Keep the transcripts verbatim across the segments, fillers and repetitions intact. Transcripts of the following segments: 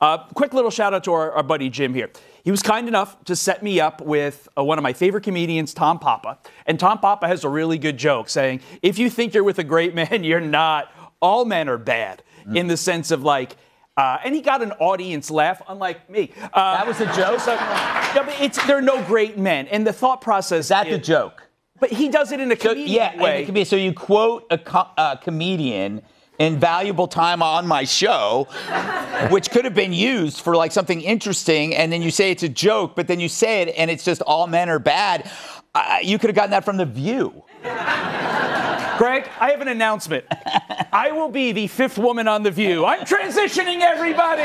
Uh, quick little shout out to our, our buddy Jim here. He was kind enough to set me up with uh, one of my favorite comedians, Tom Papa. And Tom Papa has a really good joke saying, if you think you're with a great man, you're not. All men are bad mm. in the sense of like, uh, and he got an audience laugh, unlike me. Uh, that was a joke? So, no, but it's, there are no great men. And the thought process is that is, the joke? But he does it in a comedian so, yeah, way. Yeah, so you quote a co- uh, comedian in valuable time on my show, which could have been used for like something interesting, and then you say it's a joke, but then you say it and it's just all men are bad. Uh, you could have gotten that from The View. Greg, I have an announcement. I will be the fifth woman on The View. I'm transitioning, everybody.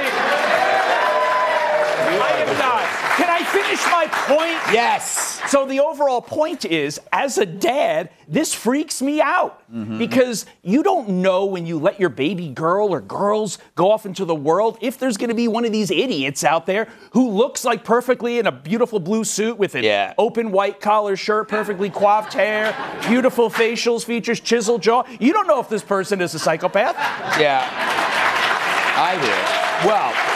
I am not. Can I finish my point? Yes. So the overall point is, as a dad, this freaks me out mm-hmm. because you don't know when you let your baby girl or girls go off into the world if there's going to be one of these idiots out there who looks like perfectly in a beautiful blue suit with an yeah. open white collar shirt, perfectly coiffed hair, beautiful facials, features, chiseled jaw. You don't know if this person is a psychopath. Yeah, I do. Well,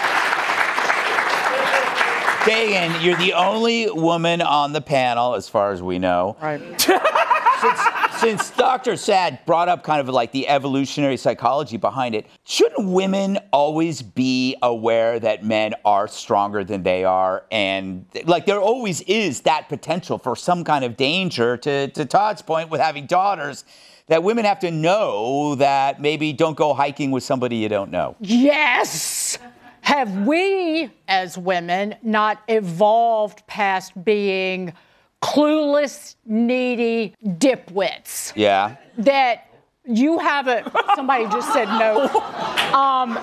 Dagen, you're the only woman on the panel, as far as we know. Right. since, since Doctor Sad brought up kind of like the evolutionary psychology behind it, shouldn't women always be aware that men are stronger than they are? And like there always is that potential for some kind of danger, to, to Todd's point with having daughters, that women have to know that maybe don't go hiking with somebody you don't know. Yes! Have we, as women, not evolved past being clueless, needy dipwits? Yeah. That you haven't, somebody just said no. Um,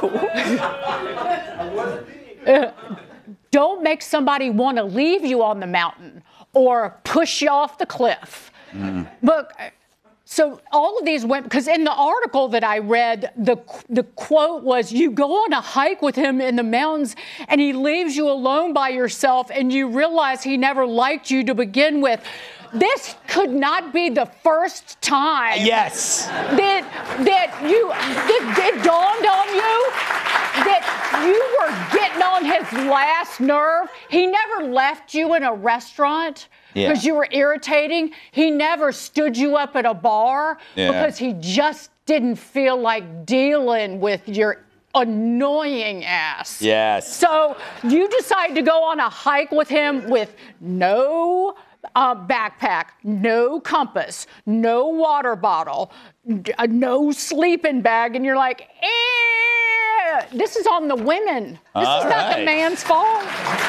uh, don't make somebody want to leave you on the mountain or push you off the cliff. Mm. Look, so all of these women, because in the article that I read, the the quote was, you go on a hike with him in the mountains and he leaves you alone by yourself and you realize he never liked you to begin with. This could not be the first time. Yes. That, that you, that it dawned on you that you were getting on his last nerve. He never left you in a restaurant because yeah. you were irritating. He never stood you up at a bar yeah. because he just didn't feel like dealing with your annoying ass. Yes. So you decide to go on a hike with him with no uh, backpack, no compass, no water bottle, uh, no sleeping bag, and you're like, eh, this is on the women. This All is right. not the man's fault.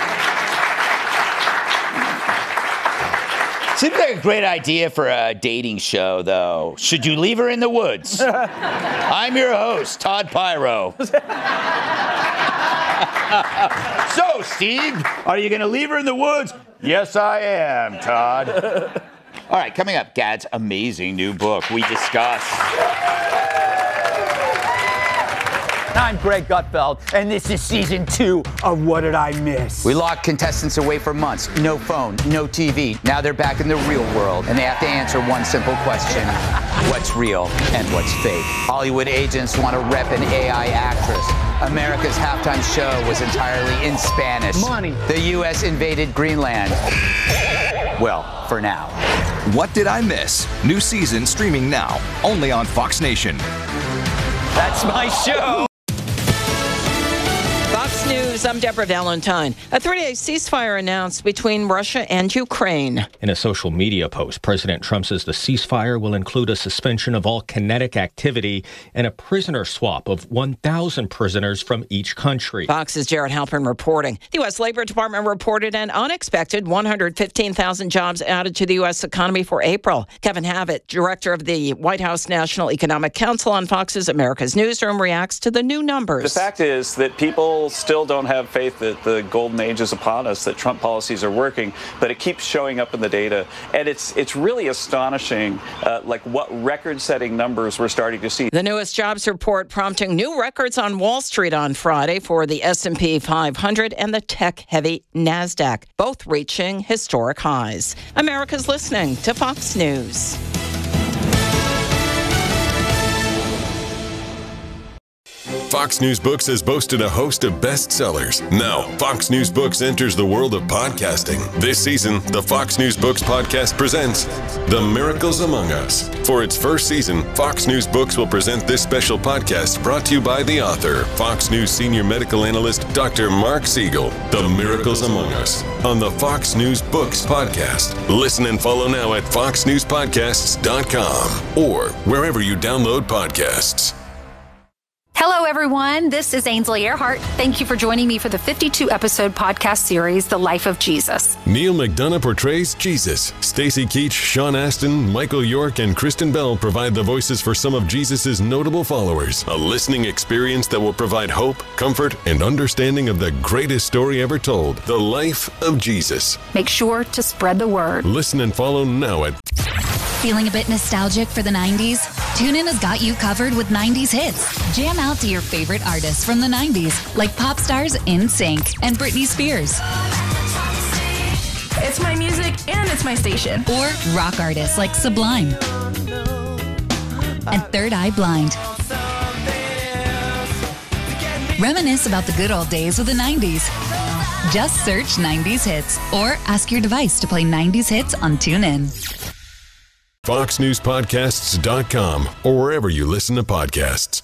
Seems like a great idea for a dating show, though. Should you leave her in the woods? I'm your host, Todd Pyro. So, Steve, are you going to leave her in the woods? Yes, I am, Todd. All right, coming up, Gad's amazing new book we discuss. I'm Greg Gutfeld, and this is season two of What Did I Miss? We locked contestants away for months. No phone, no T V. Now they're back in the real world, and they have to answer one simple question. What's real and what's fake? Hollywood agents want to rep an A I actress. America's halftime show was entirely in Spanish. Money. The U S invaded Greenland. Well, for now. What Did I Miss? New season streaming now, only on Fox Nation. That's my show. Fox News, I'm Deborah Valentine. A three-day ceasefire announced between Russia and Ukraine. In a social media post, President Trump says the ceasefire will include a suspension of all kinetic activity and a prisoner swap of one thousand prisoners from each country. Fox's Jared Halpern reporting. The U S. Labor Department reported an unexpected one hundred fifteen thousand jobs added to the U S economy for April. Kevin Havitt, director of the White House National Economic Council on Fox's America's Newsroom, reacts to the new numbers. The fact is that people still don't have faith that the golden age is upon us, that Trump policies are working, but it keeps showing up in the data. And it's it's really astonishing, uh, like what record-setting numbers we're starting to see. The newest jobs report prompting new records on Wall Street on Friday for the S and P five hundred and the tech-heavy NASDAQ, both reaching historic highs. America's listening to Fox News. Fox News Books has boasted a host of bestsellers. Now, Fox News Books enters the world of podcasting. This season, the Fox News Books podcast presents The Miracles Among Us. For its first season, Fox News Books will present this special podcast brought to you by the author, Fox News senior medical analyst, Doctor Mark Siegel. The Miracles Among Us on the Fox News Books podcast. Listen and follow now at fox news podcasts dot com or wherever you download podcasts. Hello, everyone. This is Ainsley Earhart. Thank you for joining me for the fifty-two episode podcast series, The Life of Jesus. Neil McDonough portrays Jesus. Stacy Keach, Sean Astin, Michael York, and Kristen Bell provide the voices for some of Jesus' notable followers. A listening experience that will provide hope, comfort, and understanding of the greatest story ever told, The Life of Jesus. Make sure to spread the word. Listen and follow now at... Feeling a bit nostalgic for the nineties? TuneIn has got you covered with nineties hits. Jam out to your favorite artists from the nineties, like pop stars NSYNC and Britney Spears. It's my music and it's my station. Or rock artists like Sublime and Third Eye Blind. Reminisce about the good old days of the nineties. Just search nineties hits or ask your device to play nineties hits on TuneIn. fox news podcasts dot com or wherever you listen to podcasts.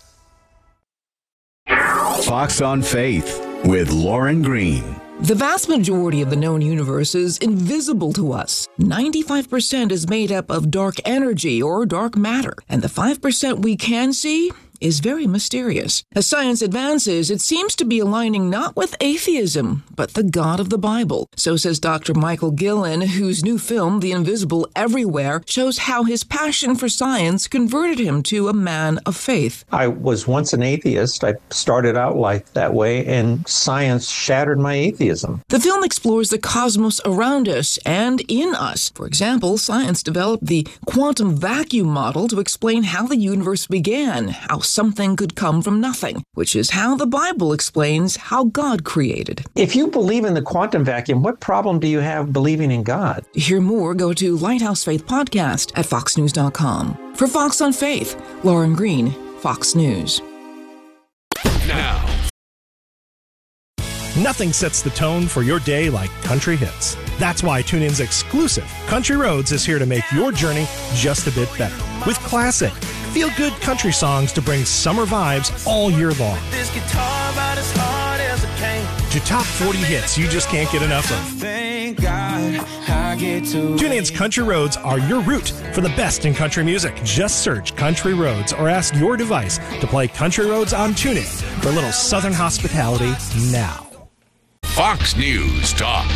Fox on Faith with Lauren Green. The vast majority of the known universe is invisible to us. ninety-five percent is made up of dark energy or dark matter, and the five percent we can see is very mysterious. As science advances, it seems to be aligning not with atheism, but the God of the Bible. So says Doctor Michael Gillen, whose new film, The Invisible Everywhere, shows how his passion for science converted him to a man of faith. I was once an atheist. I started out like that way, and science shattered my atheism. The film explores the cosmos around us and in us. For example, science developed the quantum vacuum model to explain how the universe began, how something could come from nothing, which is how the Bible explains how God created. If you believe in the quantum vacuum, what problem do you have believing in God? To hear more, go to Lighthouse Faith Podcast at fox news dot com. For Fox on Faith, Lauren Green, Fox News. Now. Nothing sets the tone for your day like country hits. That's why TuneIn's exclusive Country Roads is here to make your journey just a bit better. With classic, feel-good country songs to bring summer vibes all year long. This guitar about as hard as it can. To top forty hits you just can't get enough of. Thank God I get to TuneIn's Country Roads are your route for the best in country music. Just search Country Roads or ask your device to play Country Roads on TuneIn for a little Southern hospitality now. Fox News Talk.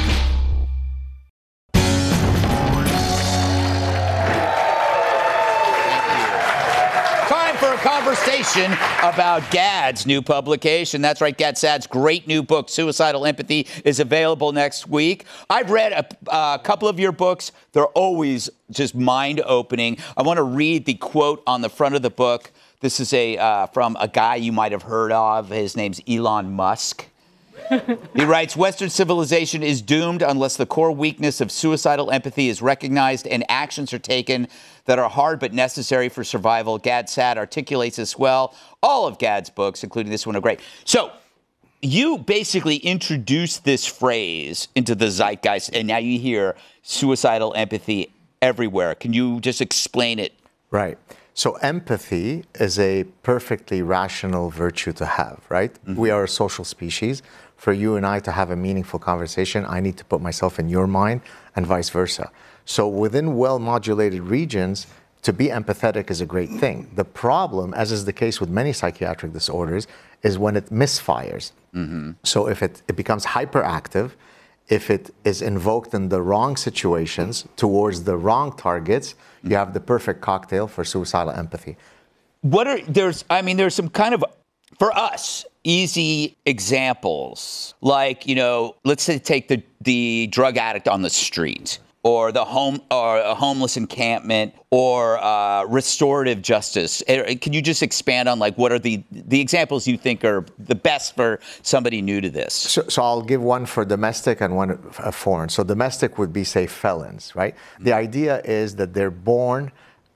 For a conversation about Gad's new publication. That's right, Gad Saad's great new book, Suicidal Empathy, is available next week. I've read a, a couple of your books. They're always just mind-opening. I want to read the quote on the front of the book. This is a uh, from a guy you might have heard of. His name's Elon Musk. He writes, Western civilization is doomed unless the core weakness of suicidal empathy is recognized and actions are taken that are hard but necessary for survival. Gad Saad articulates this well. All of Gad's books, including this one, are great. So you basically introduced this phrase into the zeitgeist, and now you hear suicidal empathy everywhere. Can you just explain it? Right. So empathy is a perfectly rational virtue to have, right? Mm-hmm. We are a social species. For you and I to have a meaningful conversation, I need to put myself in your mind and vice versa. So within well-modulated regions, to be empathetic is a great thing. The problem, as is the case with many psychiatric disorders, is when it misfires. Mm-hmm. So if it, it becomes hyperactive, if it is invoked in the wrong situations towards the wrong targets, you have the perfect cocktail for suicidal empathy. What are, there's, I mean, there's some kind of, for us, easy examples, like, you know, let's say take the, the drug addict on the street, or the home, or a homeless encampment, or uh, restorative justice. Can you just expand on, like, what are the the examples you think are the best for somebody new to this? So, so I'll give one for domestic and one uh, foreign. So domestic would be, say, felons, right? Mm-hmm. The idea is that they're born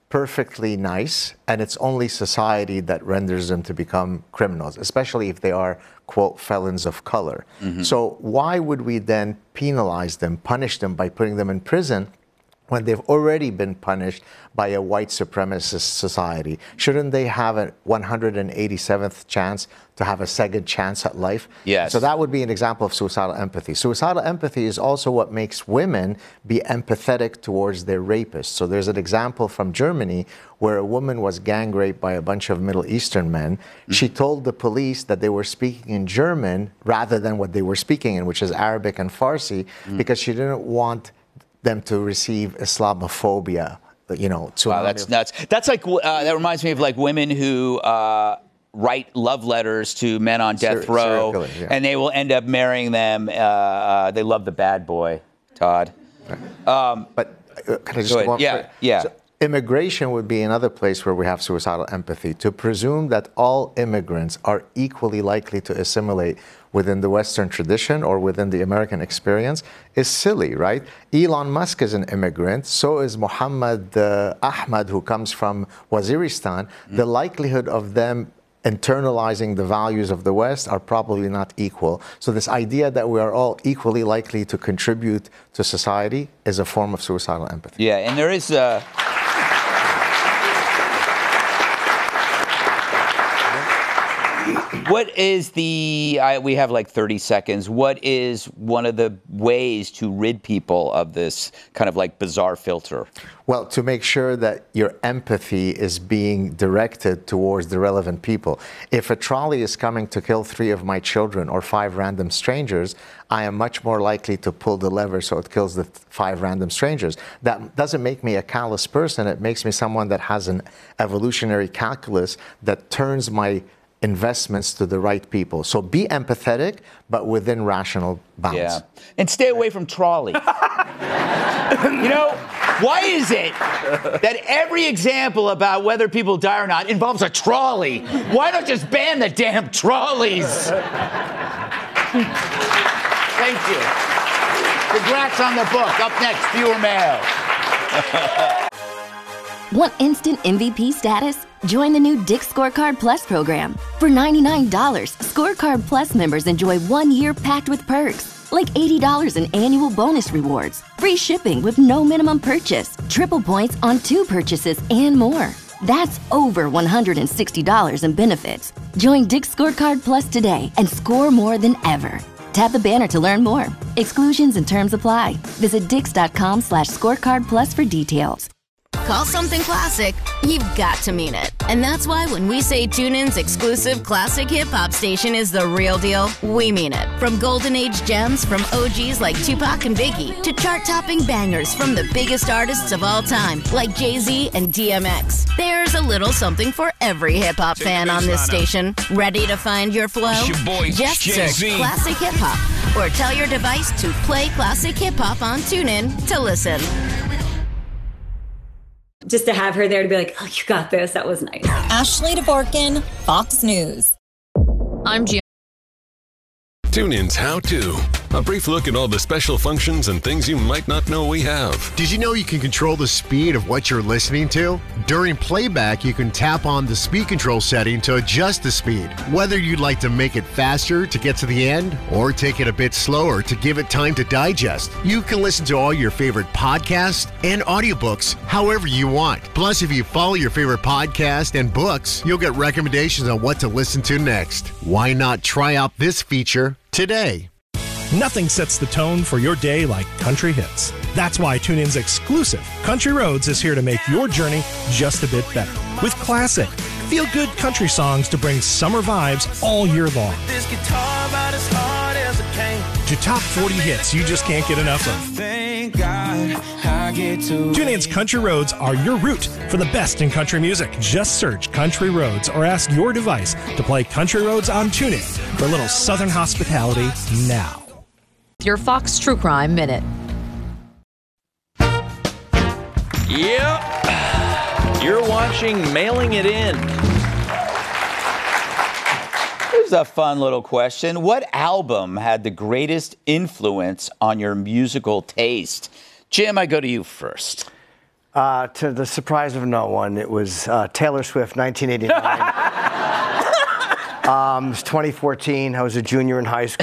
perfectly nice, and it's only society that renders them to become criminals, especially if they are, quote, felons of color. Mm-hmm. So why would we then penalize them, punish them by putting them in prison when they've already been punished by a white supremacist society? Shouldn't they have a one hundred eighty-seventh chance to have a second chance at life? Yes. So that would be an example of suicidal empathy. Suicidal empathy is also what makes women be empathetic towards their rapists. So there's an example from Germany where a woman was gang raped by a bunch of Middle Eastern men. Mm-hmm. She told the police that they were speaking in German rather than what they were speaking in, which is Arabic and Farsi, mm-hmm. because she didn't want them to receive Islamophobia, you know. Wow, that's nuts. That's like, uh, that reminds me of like women who uh, write love letters to men on death Ser- row, killer, yeah. and they will end up marrying them. Uh, uh, they love the bad boy, Todd. Um, but uh, can I just go on? Yeah, yeah. So, immigration would be another place where we have suicidal empathy. To presume that all immigrants are equally likely to assimilate within the Western tradition or within the American experience is silly, right? Elon Musk is an immigrant, so is Muhammad uh, Ahmad, who comes from Waziristan. Mm-hmm. The likelihood of them internalizing the values of the West are probably not equal. So this idea that we are all equally likely to contribute to society is a form of suicidal empathy. Yeah, and there is a... What is the, I, we have like thirty seconds, what is one of the ways to rid people of this kind of like bizarre filter? Well, to make sure that your empathy is being directed towards the relevant people. If a trolley is coming to kill three of my children or five random strangers, I am much more likely to pull the lever so it kills the five random strangers. That doesn't make me a callous person. It makes me someone that has an evolutionary calculus that turns my investments to the right people. So be empathetic, but within rational bounds. Yeah. And stay away from trolley. You know, why is it that every example about whether people die or not involves a trolley? Why not just ban the damn trolleys? Thank you. Congrats on the book. Up next, viewer mail. Want instant M V P status? Join the new Dick's Scorecard Plus program. For ninety-nine dollars, Scorecard Plus members enjoy one year packed with perks, like eighty dollars in annual bonus rewards, free shipping with no minimum purchase, triple points on two purchases, and more. That's over one hundred sixty dollars in benefits. Join Dick's Scorecard Plus today and score more than ever. Tap the banner to learn more. Exclusions and terms apply. Visit dix.com slash scorecard plus for details. Call something classic, you've got to mean it. And that's why when we say TuneIn's exclusive classic hip-hop station is the real deal, we mean it. From golden age gems from O Gs like Tupac and Biggie to chart-topping bangers from the biggest artists of all time like Jay-Z and D M X. There's a little something for every hip-hop fan on this station. Ready to find your flow? Your boy, Just search Jay-Z. Classic Hip-Hop or tell your device to play Classic Hip-Hop on TuneIn to listen. Just to have her there to be like, oh, you got this. That was nice. Ashley Dvorkin, Fox News. I'm Gia. TuneIn's How To. A brief look at all the special functions and things you might not know we have. Did you know you can control the speed of what you're listening to? During playback, you can tap on the speed control setting to adjust the speed. Whether you'd like to make it faster to get to the end or take it a bit slower to give it time to digest, you can listen to all your favorite podcasts and audiobooks however you want. Plus, if you follow your favorite podcast and books, you'll get recommendations on what to listen to next. Why not try out this feature today? Nothing sets the tone for your day like country hits. That's why TuneIn's exclusive Country Roads is here to make your journey just a bit better. With classic, feel-good country songs to bring summer vibes all year long. This guitar about as hard as it came. To top forty hits you just can't get enough of. Thank God I get to TuneIn's Country Roads are your route for the best in country music. Just search Country Roads or ask your device to play Country Roads on TuneIn for a little southern hospitality now. Your Fox True Crime Minute. Yep. You're watching Mailing It In. Here's a fun little question. What album had the greatest influence on your musical taste? Jim, I go to you first. Uh, to the surprise of no one, it was uh, Taylor Swift, nineteen eighty-nine. um, it was twenty fourteen. I was a junior in high school.